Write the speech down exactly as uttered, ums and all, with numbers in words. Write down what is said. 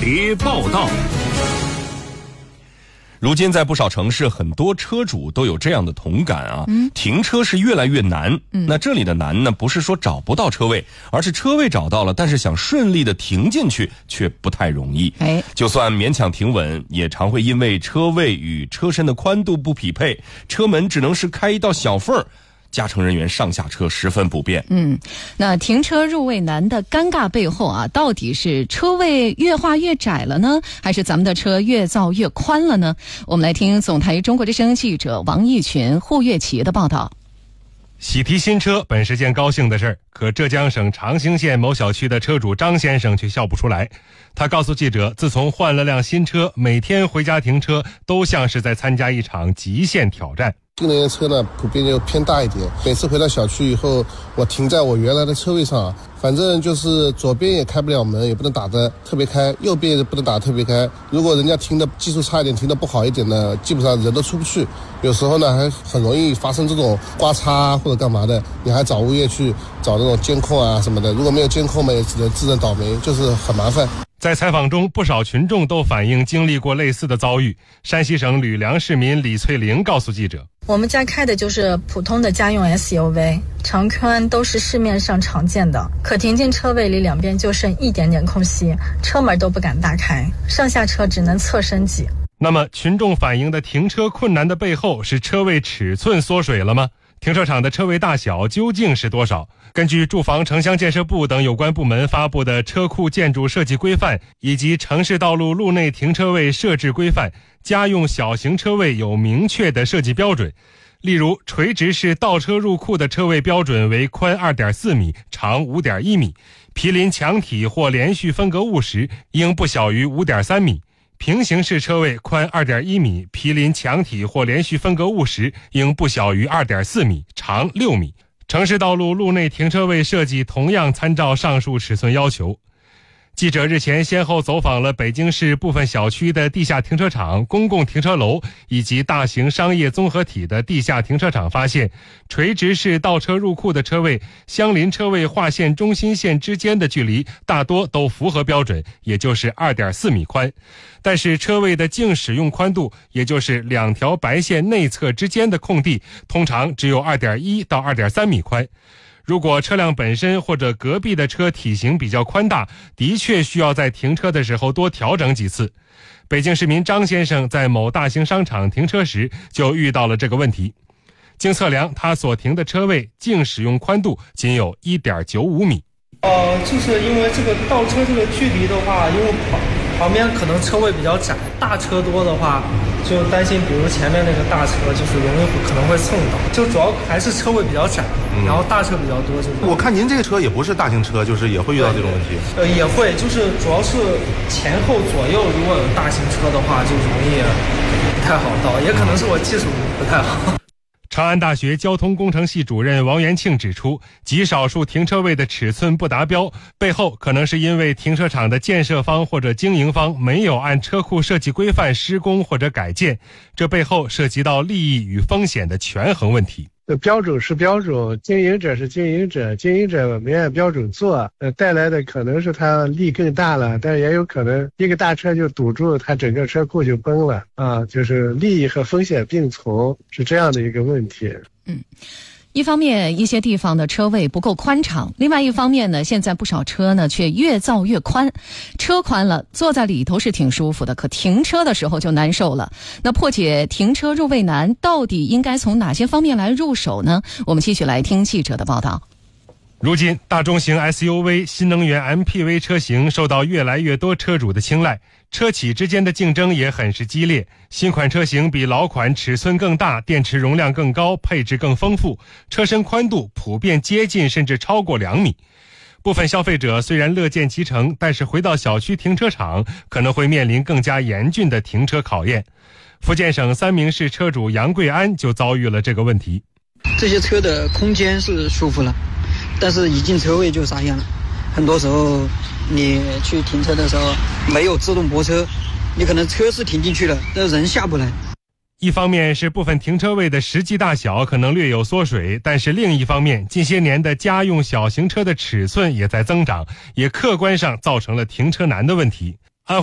谍报道。如今在不少城市，很多车主都有这样的同感啊，嗯、停车是越来越难。嗯、那这里的难呢，不是说找不到车位，而是车位找到了，但是想顺利的停进去却不太容易。哎，就算勉强停稳，也常会因为车位与车身的宽度不匹配，车门只能是开一道小缝儿。驾乘人员上下车十分不便。嗯， 那停车入位难的尴尬背后啊，到底是车位越画越窄了呢，还是咱们的车越造越宽了呢？我们来听总台中国之声记者王义群、霍月琪的报道。 喜提新车本是件高兴的事儿，可浙江省长兴县某小区的车主张先生却笑不出来。他告诉记者，自从换了辆新车，每天回家停车都像是在参加一场极限挑战。 新能源车呢，普遍就偏大一点。每次回到小区以后，我停在我原来的车位上，反正就是左边也开不了门，也不能打得特别开，右边也不能打得特别开。如果人家停的技术差一点，停的不好一点呢，基本上人都出不去。有时候呢，还很容易发生这种刮擦或者干嘛的，你还找物业去找那种监控啊什么的。如果没有监控嘛，也只能自认倒霉，就是很麻烦。 在采访中，不少群众都反映经历过类似的遭遇。山西省吕梁市民李翠玲告诉记者， 我们家开的就是普通的家用 S U V， 长宽都是市面上常见的，可停进车位里两边就剩一点点空隙，车门都不敢打开，上下车只能侧身挤。 那么群众反映的停车困难的背后，是车位尺寸缩水了吗？停车场的车位大小究竟是多少？根据住房城乡建设部等有关部门发布的车库建筑设计规范以及城市道路路内停车位设置规范，家用小型车位有明确的设计标准。例如，垂直式倒车入库的车位标准为宽 二点四米，长 五点一米，毗邻墙体或连续分隔物时应不小于 五点三米。平行式车位宽 二点一米，毗邻墙体或连续分隔物时应不小于 二点四米，长六米。城市道路路内停车位设计同样参照上述尺寸要求。记者日前先后走访了北京市部分小区的地下停车场、公共停车楼以及大型商业综合体的地下停车场，发现垂直式倒车入库的车位相邻车位划线中心线之间的距离大多都符合标准，也就是 二点四米宽。但是车位的净使用宽度，也就是两条白线内侧之间的空地，通常只有 二点一到二点三米宽。如果车辆本身或者隔壁的车体型比较宽大，的确需要在停车的时候多调整几次。北京市民张先生在某大型商场停车时就遇到了这个问题。经测量，他所停的车位净使用宽度仅有 一点九五米。 呃，就是因为这个倒车这个距离的话，因为旁旁边可能车位比较窄，大车多的话，就担心比如前面那个大车就是容易可能会蹭到，就主要还是车位比较窄，嗯、然后大车比较多。就是我看您这个车也不是大型车，就是也会遇到这种问题。 呃，也会，就是主要是前后左右如果有大型车的话，就容易不太好倒，也可能是我技术不太好。 长安大学交通工程系主任王元庆指出，极少数停车位的尺寸不达标，背后可能是因为停车场的建设方或者经营方没有按车库设计规范施工或者改建，这背后涉及到利益与风险的权衡问题。 标准是标准，经营者是经营者，经营者没按标准做，呃，带来的可能是他利更大了，但也有可能一个大车就堵住，他整个车库就崩了啊，就是利益和风险并存，是这样的一个问题。 嗯。一方面一些地方的车位不够宽敞，另外一方面呢，现在不少车呢却越造越宽，车宽了坐在里头是挺舒服的，可停车的时候就难受了。那破解停车入位难，到底应该从哪些方面来入手呢？我们继续来听记者的报道。 如今大中型 S U V、 新能源 M P V 车型受到越来越多车主的青睐，车企之间的竞争也很是激烈。新款车型比老款尺寸更大，电池容量更高，配置更丰富，车身宽度普遍接近甚至超过两米。部分消费者虽然乐见其成，但是回到小区停车场可能会面临更加严峻的停车考验。福建省三明市车主杨贵安就遭遇了这个问题。 这些车的空间是舒服了，但是一进车位就傻眼了。很多时候你去停车的时候没有自动泊车，你可能车是停进去了，但人下不来。 一方面是部分停车位的实际大小可能略有缩水，但是另一方面，近些年的家用小型车的尺寸也在增长，也客观上造成了停车难的问题。